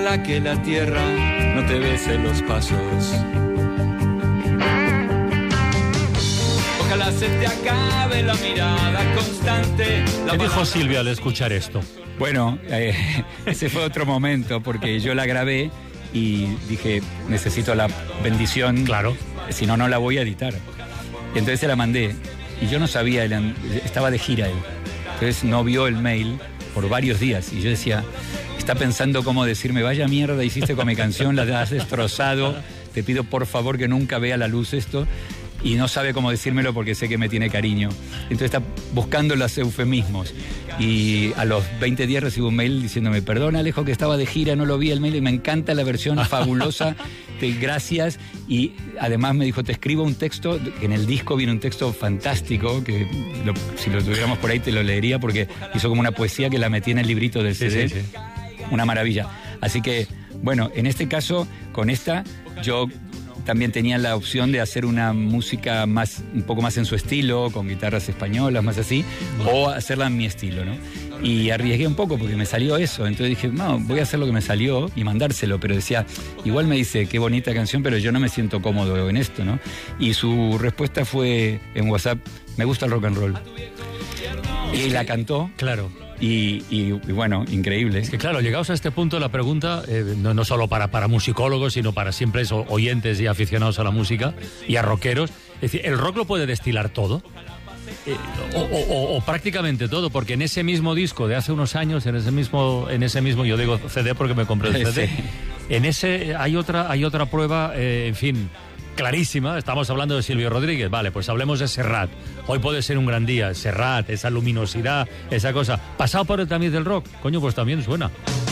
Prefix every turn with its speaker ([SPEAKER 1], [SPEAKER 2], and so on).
[SPEAKER 1] Ojalá que la tierra no te bese los pasos. Ojalá se te acabe la mirada constante.
[SPEAKER 2] ¿Qué dijo Silvio al escuchar esto?
[SPEAKER 3] Bueno, ese fue otro momento porque yo la grabé y dije, necesito la bendición.
[SPEAKER 2] Claro.
[SPEAKER 3] Si no, no la voy a editar. Y entonces se la mandé. Y yo no sabía, estaba de gira él. Entonces no vio el mail por varios días. Y yo decía, está pensando cómo decirme, vaya mierda hiciste con mi canción, la has destrozado. Te pido por favor que nunca vea la luz esto. Y no sabe cómo decírmelo porque sé que me tiene cariño. Entonces está buscando los eufemismos. Y a los 20 días recibo un mail diciéndome, perdona Alejo que estaba de gira, no lo vi el mail y me encanta la versión fabulosa, gracias. Y además me dijo, te escribo un texto, que en el disco viene un texto fantástico, que si lo tuviéramos por ahí te lo leería porque hizo como una poesía que la metí en el librito del CD. Sí. Una maravilla. Así que, bueno, en este caso, con esta, yo también tenía la opción de hacer una música un poco más en su estilo, con guitarras españolas, más así, o hacerla en mi estilo, ¿no? Y arriesgué un poco porque me salió eso, entonces dije, no, voy a hacer lo que me salió y mandárselo, pero decía, igual me dice, qué bonita canción, pero yo no me siento cómodo en esto, ¿no? Y su respuesta fue en WhatsApp, me gusta el rock and roll. Y la cantó.
[SPEAKER 2] Claro.
[SPEAKER 3] Y bueno, increíble.
[SPEAKER 2] Es que claro, llegados a este punto la pregunta, no solo para musicólogos, sino para simples oyentes y aficionados a la música y a rockeros, es decir, ¿el rock lo puede destilar todo? O prácticamente todo, porque en ese mismo disco de hace unos años, en ese mismo, yo digo CD porque me compré el CD, sí. En ese hay otra prueba, en fin, clarísima. Estamos hablando de Silvio Rodríguez, vale, pues hablemos de Serrat. Hoy puede ser un gran día, Serrat, esa luminosidad, esa cosa. Pasado por el tamiz del rock, coño, pues también suena.